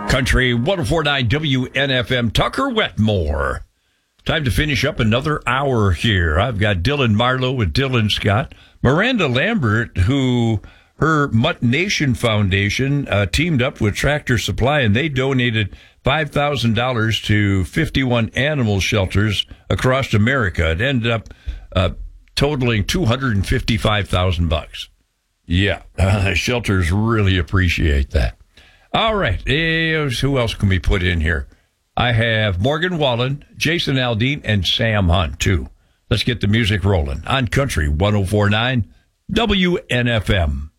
Country 104.9 WNFM, Tucker Wetmore. Time to finish up another hour here. I've got Dylan Marlowe with Dylan Scott. Miranda Lambert, who her Mutt Nation Foundation teamed up with Tractor Supply, and they donated $5,000 to 51 animal shelters across America. It ended up totaling $255,000. Yeah, shelters really appreciate that. All right, who else can we put in here? I have Morgan Wallen, Jason Aldean, and Sam Hunt, too. Let's get the music rolling on Country 104.9 WNFM.